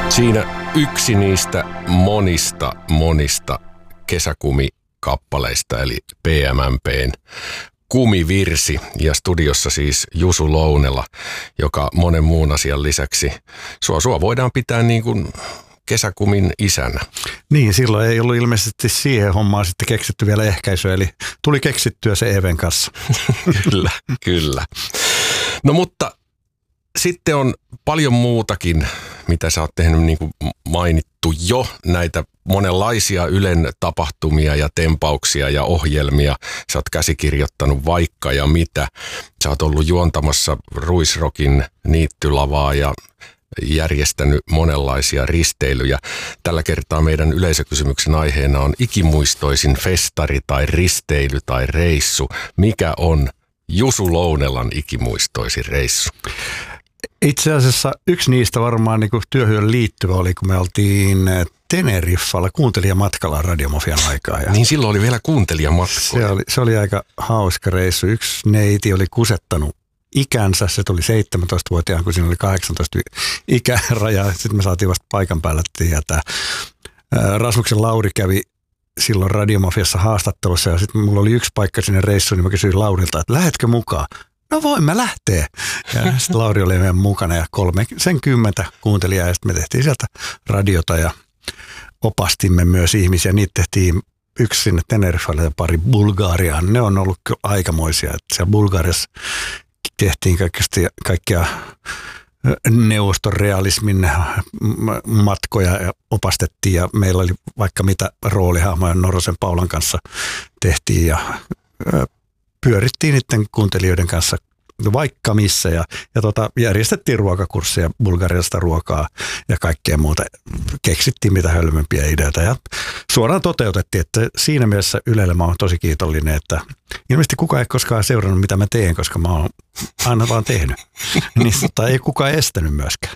Siinä yksi niistä monista kesäkumikappaleista, eli PMMP:n Kumivirsi, ja studiossa siis Jusu Lounela, joka monen muun asian lisäksi sua voidaan pitää niin kuin kesäkumin isänä. Niin, silloin ei ollut ilmeisesti siihen hommaan sitten keksitty vielä ehkäisyä, eli tuli keksittyä se Even kanssa. Kyllä. No mutta sitten on paljon muutakin, mitä sä oot tehnyt, niin kuin mainittu jo, näitä monenlaisia Ylen tapahtumia ja tempauksia ja ohjelmia. Sä oot käsikirjoittanut vaikka ja mitä. Sä oot ollut juontamassa Ruisrockin niittylavaa ja järjestänyt monenlaisia risteilyjä. Tällä kertaa meidän yleisökysymyksen aiheena on ikimuistoisin festari tai risteily tai reissu. Mikä on Jusu Lounelan ikimuistoisin reissu? Itse asiassa yksi niistä varmaan niin kuin työhön liittyvä oli, kun me oltiin Teneriffalla kuuntelijamatkalla Radiomafian aikaa. Ja niin silloin oli vielä kuuntelijamatkalla. Se oli aika hauska reissu. Yksi neiti oli kusettanut ikänsä, se tuli 17-vuotiaan, kun siinä oli 18 ikäraja. Sitten me saatiin vasta paikan päällä tietää. Rasmuksen Lauri kävi silloin Radiomafiassa haastattelussa ja sitten mulla oli yksi paikka sinne reissuun, niin mä kysyin Laurilta, että lähetkö mukaan? No voin mä lähteä. Ja sitten Lauri oli meidän mukana ja 30 kuuntelijaa ja sitten me tehtiin sieltä radiota ja opastimme myös ihmisiä. Niitä tehtiin yksi sinne Teneriffalle ja pari Bulgariaan. Ne on ollut aikamoisia. Että siellä Bulgariassa tehtiin kaikkia neuvostorealismin matkoja ja opastettiin ja meillä oli vaikka mitä roolihahmoja Norosen Paulan kanssa tehtiin ja pyörittiin niiden kuuntelijoiden kanssa vaikka missä ja järjestettiin ruokakursseja, bulgarialaista ruokaa ja kaikkea muuta. Keksittiin mitä hölmömpiä ideoita ja suoraan toteutettiin, että siinä mielessä Ylelle mä oon tosi kiitollinen, että ilmeisesti kukaan ei koskaan seurannut mitä mä teen, koska mä oon aina vaan tehnyt. Niin, ei kukaan estänyt myöskään.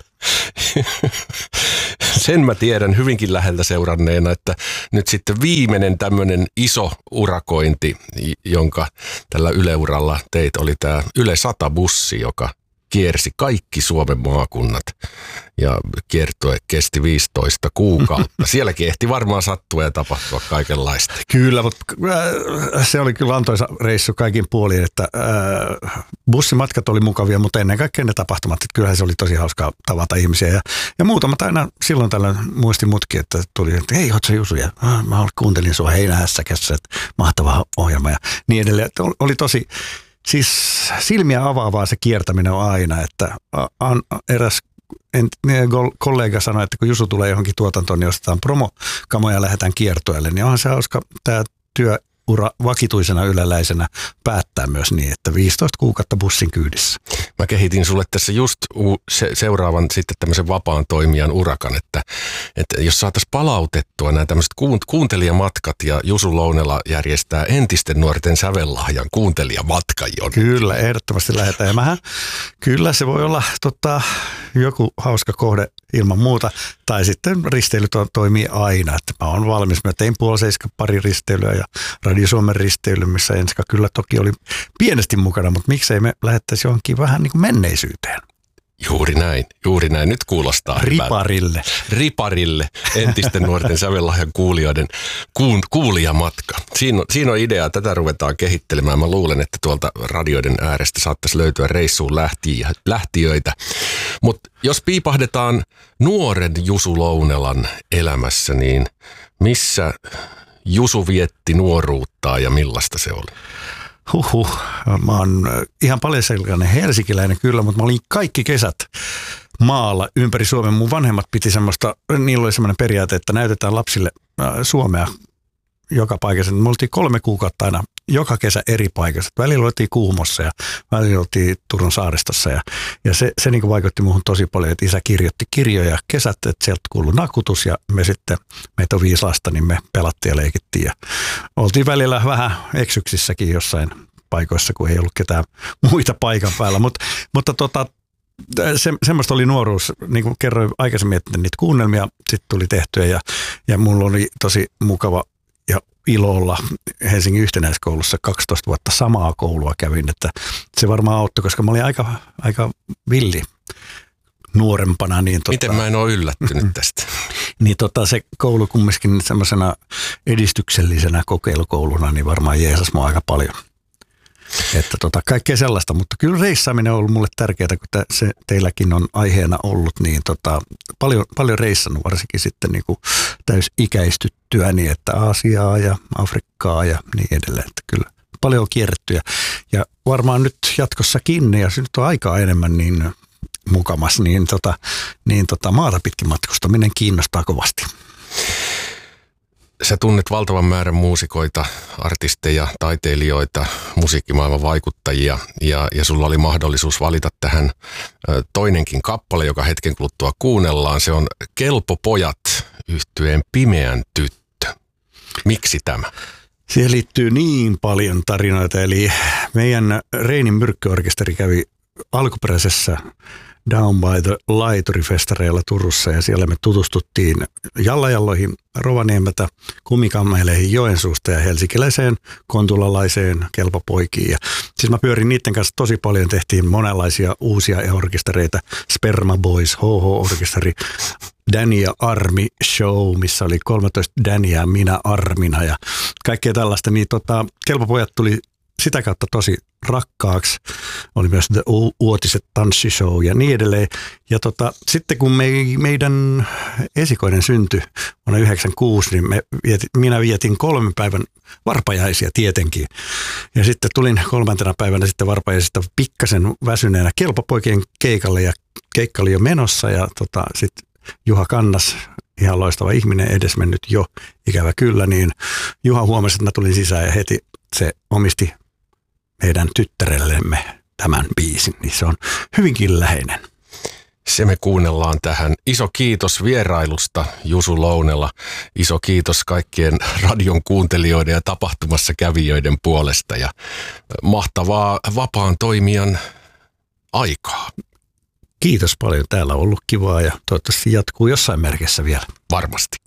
Sen mä tiedän hyvinkin läheltä seuranneena, että nyt sitten viimeinen tämmöinen iso urakointi, jonka tällä Yle-uralla teit, oli tämä Yle 100-bussi, joka kiersi kaikki Suomen maakunnat ja kiertue kesti 15 kuukautta. Sielläkin ehti varmaan sattua ja tapahtua kaikenlaista. Kyllä, mutta se oli kyllä antoisa reissu kaikin puolin, että bussimatkat oli mukavia, mutta ennen kaikkea ne tapahtumat, että kyllähän se oli tosi hauskaa tavata ihmisiä ja muutamat aina silloin tällöin muistin mutkin, että tuli, että hei, ootko sä Jusu? Ja mä kuuntelin sua Heinähässäkässä, että mahtava ohjelma ja niin edelleen. Että oli tosi. Siis silmiä avaavaa se kiertäminen on aina, että eräs kollega sanoi, että kun Jusu tulee johonkin tuotantoon, niin ostetaan promokamoja ja lähdetään kiertueelle, niin onhan se hauska tämä työura vakituisena yleläisenä päättää myös niin, että 15 kuukautta bussin kyydissä. Mä kehitin sulle tässä just seuraavan sitten tämmöisen vapaan toimijan urakan, että jos saataisiin palautettua nämä tämmöiset kuuntelijamatkat ja Jusu Lounela järjestää entisten nuorten sävellahjan kuuntelijamatkan. Kyllä, ehdottomasti lähdetään. Ja kyllä se voi olla joku hauska kohde ilman muuta. Tai sitten risteily toimii aina, että mä oon valmis. Mä tein 6:30 pari risteilyä ja Radio Suomen risteily, missä Enska kyllä toki oli pienesti mukana, mutta miksei me lähettäisi johonkin vähän niin kuin menneisyyteen. Juuri näin. Nyt kuulostaa Riparille. Riparille, entisten nuorten sävellahjan kuulijoiden kuulijamatka. Siinä on idea, tätä ruvetaan kehittelemään. Mä luulen, että tuolta radioiden äärestä saattaisi löytyä reissuun lähtiöitä. Mutta jos piipahdetaan nuoren Jusu Lounelan elämässä, niin missä Jusu vietti nuoruuttaa ja millaista se oli? Mä oon ihan paljon sellainen helsinkiläinen kyllä, mutta mä olin kaikki kesät maalla ympäri Suomen. Mun vanhemmat piti niillä oli semmoinen periaate, että näytetään lapsille Suomea joka paikassa. Me oltiin 3 kuukautta aina joka kesä eri paikassa. Välillä oltiin Kuhmossa ja välillä oltiin Turun saaristossa ja se niin kuin vaikutti muuhun tosi paljon, että isä kirjoitti kirjoja kesät, että sieltä kuului nakutus ja meitä on 5 lasta, niin me pelattiin ja leikittiin ja oltiin välillä vähän eksyksissäkin jossain paikoissa, kun ei ollut ketään muita paikan päällä, mutta semmoista oli nuoruus, niin kuin kerroin aikaisemmin, että niitä kuunnelmia sitten tuli tehtyä ja mulla oli tosi mukava ja ilolla Helsingin yhtenäiskoulussa 12 vuotta samaa koulua kävin, että se varmaan auttoi, koska mä olin aika villi nuorempana. Niin miten mä en ole yllättynyt tästä? Niin se koulu kumminkin semmoisena edistyksellisenä kokeilukouluna, niin varmaan jeesas mua aika paljon. Että kaikkea sellaista, mutta kyllä reissaaminen on ollut mulle tärkeää, kun se teilläkin on aiheena ollut, niin paljon reissannut varsinkin sitten niin kuin täysikäistyttyä, niin että Aasiaa ja Afrikkaa ja niin edelleen, että kyllä paljon on kierretty ja varmaan nyt jatkossakin, ja se nyt on aikaa enemmän niin mukamas, niin maata pitkin matkustaminen kiinnostaa kovasti. Sä tunnet valtavan määrän muusikoita, artisteja, taiteilijoita, musiikkimaailman vaikuttajia ja sulla oli mahdollisuus valita tähän toinenkin kappale, joka hetken kuluttua kuunnellaan. Se on Kelpo pojat -yhtyeen Pimeän tyttö. Miksi tämä? Siihen liittyy niin paljon tarinoita, eli meidän Reinin Myrkky-orkesteri kävi alkuperäisessä Down by the Laituri-festareilla Turussa ja siellä me tutustuttiin Jallajalloihin Rovaniemeltä, Kumikammeileihin Joensuusta ja helsinkiläiseen kontulalaiseen kelpopoikiin. Ja siis mä pyörin niiden kanssa tosi paljon, tehtiin monenlaisia uusia orkestereita, Sperma Boys, HH-orkesteri, Danny ja Armi Show, missä oli 13 Dannyä ja minä Armina ja kaikkea tällaista, niin kelpopojat tuli sitä kautta tosi rakkaaksi. Oli myös The Uotiset tanssishow ja niin edelleen. Ja sitten kun meidän esikoinen syntyi vuonna 1996, niin minä vietin 3 päivän varpajaisia tietenkin. Ja sitten tulin 3. päivänä sitten varpajaisista pikkasen väsyneenä kelpopoikien keikalle ja keikka oli jo menossa ja sitten Juha Kannas, ihan loistava ihminen, edesmennyt jo, ikävä kyllä, niin Juha huomasi, että mä tulin sisään ja heti se omisti meidän tyttärellemme tämän biisin, niin se on hyvinkin läheinen. Se me kuunnellaan tähän. Iso kiitos vierailusta Jusu Lounela. Iso kiitos kaikkien radion kuuntelijoiden ja tapahtumassa kävijöiden puolesta ja mahtavaa vapaan toimijan aikaa. Kiitos paljon. Täällä on ollut kivaa ja toivottavasti jatkuu jossain merkissä vielä. Varmasti.